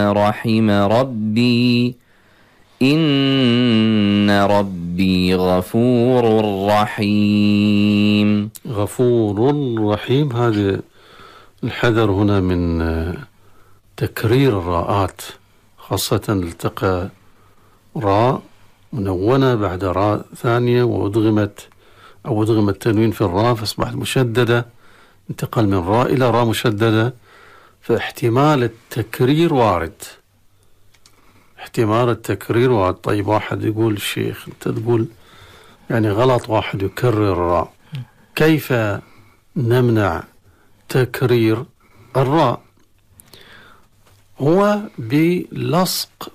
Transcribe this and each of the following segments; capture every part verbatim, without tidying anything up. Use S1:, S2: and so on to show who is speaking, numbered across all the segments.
S1: رحم ربي إن ربي غفور رحيم.
S2: غفور رحيم، هذا الحذر هنا من تكرير الراءات، خاصة التقى راء منونة بعد راء ثانية وأدغمت أو أدغم التنوين في الراء فأصبحت مشددة، انتقل من راء إلى راء مشددة، فاحتمال التكرير وارد، احتمال التكرير وارد. طيب واحد يقول الشيخ أنت تقول يعني غلط واحد يكرر الراء، كيف نمنع تكرير الراء؟ هو بلصق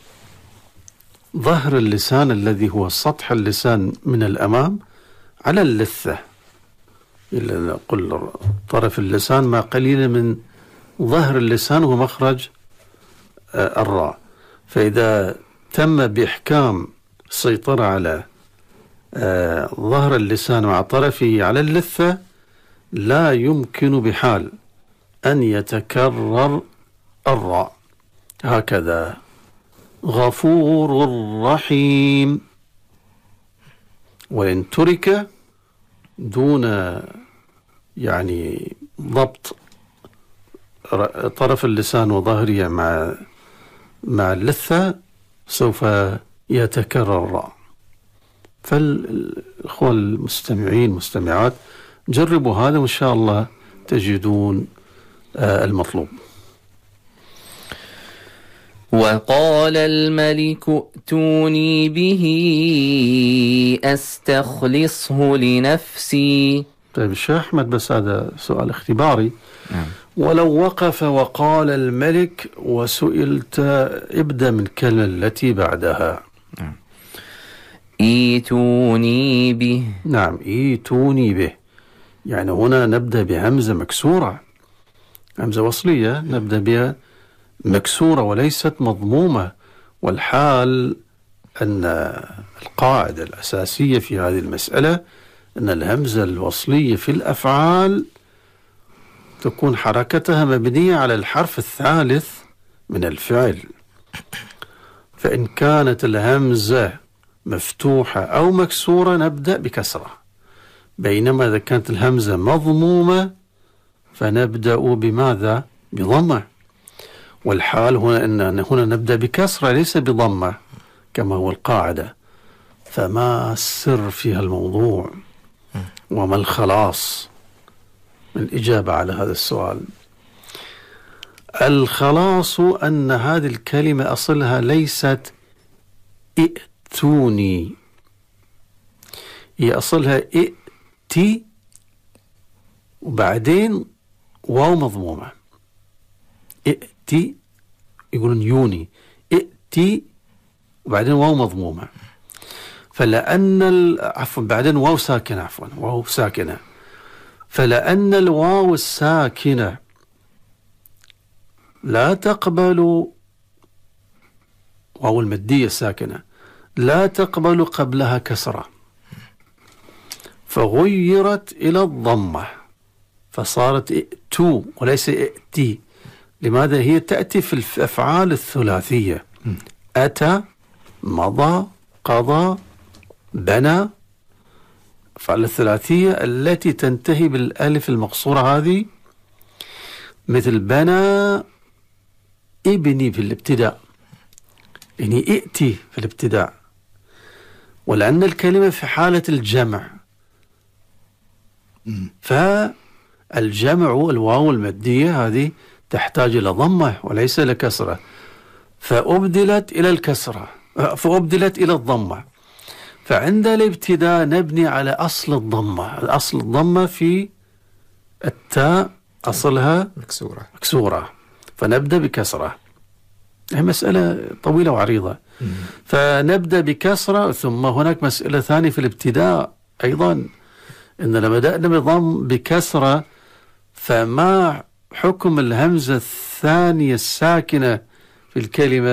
S2: ظهر اللسان الذي هو سطح اللسان من الأمام على اللثة، قل طرف اللسان ما قليل من ظهر اللسان ومخرج الراء، فإذا تم بإحكام السيطرة على ظهر اللسان مع طرفه على اللثة لا يمكن بحال أن يتكرر الراء. هكذا غفور رحيم، وإن ترك دون يعني ضبط طرف اللسان وظهره مع مع اللثة سوف يتكرر الراء. فالإخوة المستمعين المستمعات جربوا هذا وإن شاء الله تجدون المطلوب.
S1: وقال الملك ائتوني به أستخلصه لنفسي.
S2: طيب الشيخ أحمد، بس هذا سؤال اختباري.
S1: نعم.
S2: ولو وقف وقال الملك وسئلت ابدأ من الكلمة التي بعدها.
S1: نعم. ائتوني به.
S2: نعم، ائتوني به، يعني هنا نبدأ بهمزة مكسورة، همزة وصلية نبدأ بها مكسورة وليست مضمومة، والحال أن القاعدة الأساسية في هذه المسألة أن الهمزة الوصلية في الأفعال تكون حركتها مبنية على الحرف الثالث من الفعل، فإن كانت الهمزة مفتوحة أو مكسورة نبدأ بكسرة، بينما إذا كانت الهمزة مضمومة فنبدأ بماذا؟ بضمة. والحال هنا أن هنا نبدأ بكسرة ليس بضمة كما هو القاعدة. فما السر في الموضوع وما الخلاص من الإجابة على هذا السؤال؟ الخلاص أن هذه الكلمة أصلها ليست ائتوني، هي أصلها ائتي وبعدين واو مضمومة، ائتي يقولون يوني، ائتي وبعدين واو مضمومة، فلأن عفوا بعدين واو ساكنة، عفوا واو ساكنة، فلأن الواو الساكنة لا تقبل، واو المادية الساكنة لا تقبل قبلها كسرة، فغيرت إلى الضمة فصارت ائتو وليس ائتي. لماذا؟ هي تأتي في الأفعال الثلاثية، أتى، مضى، قضى، بنى، أفعال الثلاثية التي تنتهي بالألف المقصورة هذه، مثل بنى ابني في الابتداء، يعني ائتي في الابتداء. ولأن الكلمة في حالة الجمع، فالجمع الواو المادية هذه تحتاج إلى ضمة وليس إلى كسرة، فأبدلت إلى الكسرة، فأبدلت إلى الضمة. فعند الابتداء نبني على أصل الضمة، الأصل الضمة في التاء أصلها
S3: مكسورة
S2: مكسورة، فنبدأ بكسرة. هي مسألة طويلة وعريضة. مم. فنبدأ بكسرة، ثم هناك مسألة ثانية في الابتداء أيضا، إن لما بدأنا بضم بكسرة فما حكم الهمزة الثانية الساكنة في الكلمة